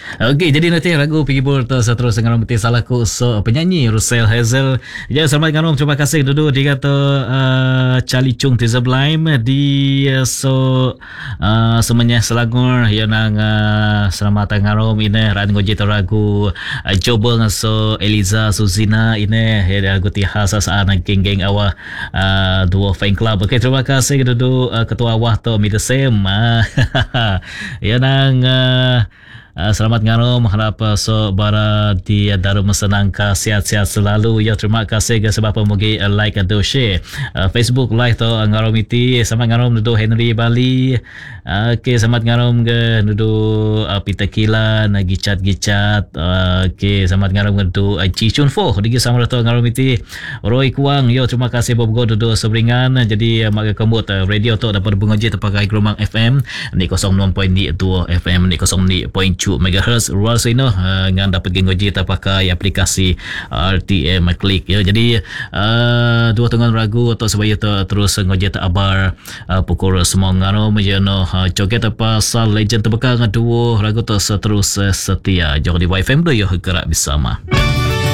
Okey, jadi nanti lagu Pikibul tu seterus dengan rambut salahku so penyanyi Russell Hazel. Ya, selamat ngarom, terima kasih duduk di kata Charlie Chung di Sublime di semuanya Selangor ya nang selamat ngarom ini ran goji lagu Jobel so Eliza Suzina ini ya lagu ti khas anak geng-geng awah dua fan club. Okey, terima kasih duduk ketua awah tu Midasem. Ya nang selamat ngarom, harap so bara di darum senangka sihat-sihat selalu ya. Terima kasih ke sebab pemugi like atau share Facebook live to ngarom iti. Selamat ngarom nudu Henry Bali. Okey, selamat ngarom ke nudu Peter Kilan gicat-gicat. Okey, selamat ngarom nudu Chi Chun Fo digi sama to ngarom iti. Roy Kuang yo, terima kasih Bob Go nudu sebringan. Jadi mak kembut radio to dapat bungaji terpakai Gelombang FM ni 06.2 FM ni 0.2 MHz ruang sino ngan dapat gengoji tak pakai aplikasi RTM Klik ya. Jadi dua tengah ragu atau sebaya terus ngoji tak abar pukul semua ngano menjano joget pasal legend terbekang dua ragu terus setia jauh di YFM do yo gerak bersama.